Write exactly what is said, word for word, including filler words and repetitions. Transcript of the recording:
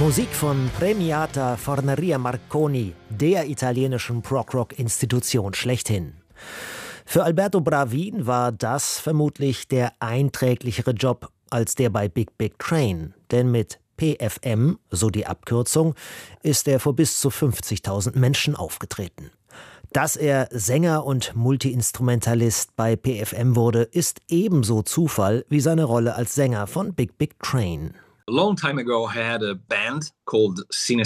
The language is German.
Musik von Premiata Forneria Marconi, der italienischen Prog-Rock-Institution schlechthin. Für Alberto Bravin war das vermutlich der einträglichere Job als der bei Big Big Train. Denn mit P F M, so die Abkürzung, ist er vor bis zu fünfzigtausend Menschen aufgetreten. Dass er Sänger und Multiinstrumentalist bei P F M wurde, ist ebenso Zufall wie seine Rolle als Sänger von Big Big Train. A long time ago I had a band called Cine